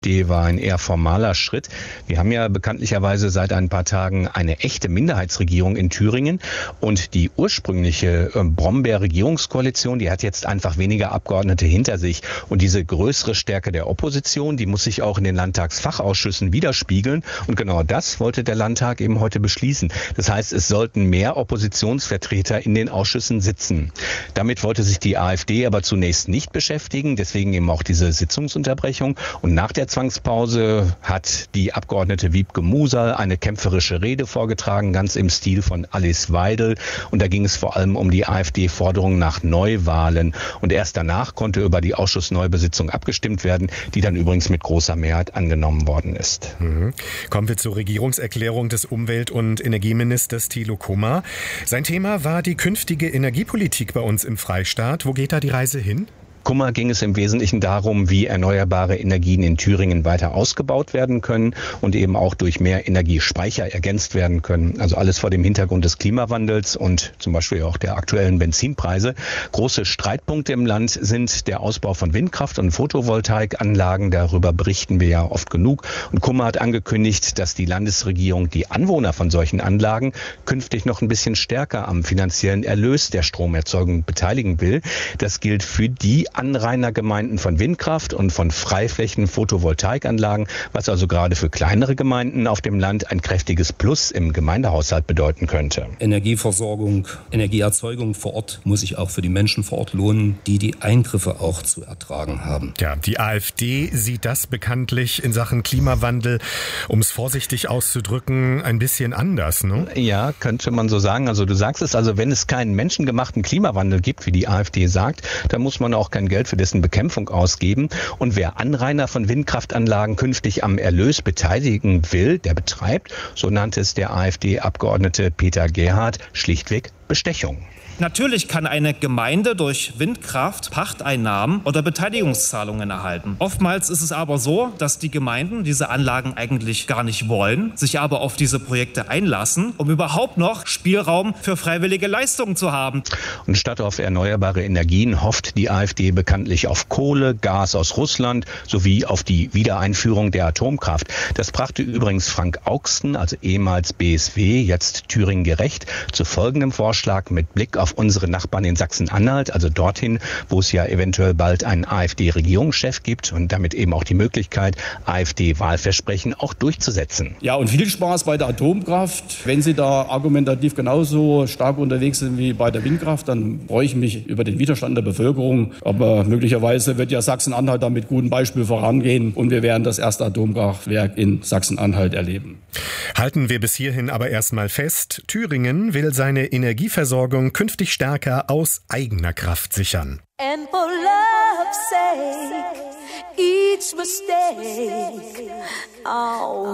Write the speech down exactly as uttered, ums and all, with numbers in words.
Die war ein eher formaler Schritt. Wir haben ja bekanntlicherweise seit ein paar Tagen eine echte Minderheitsregierung in Thüringen und die ursprüngliche Brombeer-Regierungskoalition, die hat jetzt einfach weniger Abgeordnete hinter sich und diese größere Stärke der Opposition, die muss sich auch in den Landtagsfachausschüssen widerspiegeln und genau das wollte der Landtag eben heute beschließen. Das heißt, es sollten mehr Oppositionsvertreter in den Ausschüssen sitzen. Damit wollte sich die AfD aber zunächst nicht beschäftigen, deswegen eben auch diese Sitzungsunterbrechung und nach der Zwangspause hat die Abgeordnete Wiebke Musal eine kämpferische Rede vorgetragen, ganz im Stil von Alice Weidel. Und da ging es vor allem um die AfD-Forderung nach Neuwahlen. Und erst danach konnte über die Ausschussneubesitzung abgestimmt werden, die dann übrigens mit großer Mehrheit angenommen worden ist. Mhm. Kommen wir zur Regierungserklärung des Umwelt- und Energieministers Thilo Kummer. Sein Thema war die künftige Energiepolitik bei uns im Freistaat. Wo geht da die Reise hin? Kummer ging es im Wesentlichen darum, wie erneuerbare Energien in Thüringen weiter ausgebaut werden können und eben auch durch mehr Energiespeicher ergänzt werden können. Also alles vor dem Hintergrund des Klimawandels und zum Beispiel auch der aktuellen Benzinpreise. Große Streitpunkte im Land sind der Ausbau von Windkraft- und Photovoltaikanlagen. Darüber berichten wir ja oft genug. Und Kummer hat angekündigt, dass die Landesregierung die Anwohner von solchen Anlagen künftig noch ein bisschen stärker am finanziellen Erlös der Stromerzeugung beteiligen will. Das gilt für die Anrainergemeinden von Windkraft und von Freiflächen Photovoltaikanlagen, was also gerade für kleinere Gemeinden auf dem Land ein kräftiges Plus im Gemeindehaushalt bedeuten könnte. Energieversorgung, Energieerzeugung vor Ort muss sich auch für die Menschen vor Ort lohnen, die die Eingriffe auch zu ertragen haben. Ja, die AfD sieht das bekanntlich in Sachen Klimawandel, um es vorsichtig auszudrücken, ein bisschen anders, ne? Ja, könnte man so sagen. Also du sagst es, also wenn es keinen menschengemachten Klimawandel gibt, wie die AfD sagt, dann muss man auch kein Geld für dessen Bekämpfung ausgeben. Und wer Anrainer von Windkraftanlagen künftig am Erlös beteiligen will, der betreibt, so nannte es der AfD-Abgeordnete Peter Gerhardt, schlichtweg Bestechung. Natürlich kann eine Gemeinde durch Windkraft Pachteinnahmen oder Beteiligungszahlungen erhalten. Oftmals ist es aber so, dass die Gemeinden diese Anlagen eigentlich gar nicht wollen, sich aber auf diese Projekte einlassen, um überhaupt noch Spielraum für freiwillige Leistungen zu haben. Und statt auf erneuerbare Energien hofft die AfD bekanntlich auf Kohle, Gas aus Russland sowie auf die Wiedereinführung der Atomkraft. Das brachte übrigens Frank Augsten, also ehemals B S W, jetzt Thüringen gerecht, zu folgendem Vorschlag mit Blick auf unsere Nachbarn in Sachsen-Anhalt, also dorthin, wo es ja eventuell bald einen AfD-Regierungschef gibt und damit eben auch die Möglichkeit, AfD-Wahlversprechen auch durchzusetzen. Ja, und viel Spaß bei der Atomkraft. Wenn Sie da argumentativ genauso stark unterwegs sind wie bei der Windkraft, dann freue ich mich über den Widerstand der Bevölkerung. Aber möglicherweise wird ja Sachsen-Anhalt da mit gutem Beispiel vorangehen und wir werden das erste Atomkraftwerk in Sachsen-Anhalt erleben. Halten wir bis hierhin aber erstmal fest, Thüringen will seine Energieversorgung künftig stärker aus eigener Kraft sichern. And for love's sake, each mistake, oh.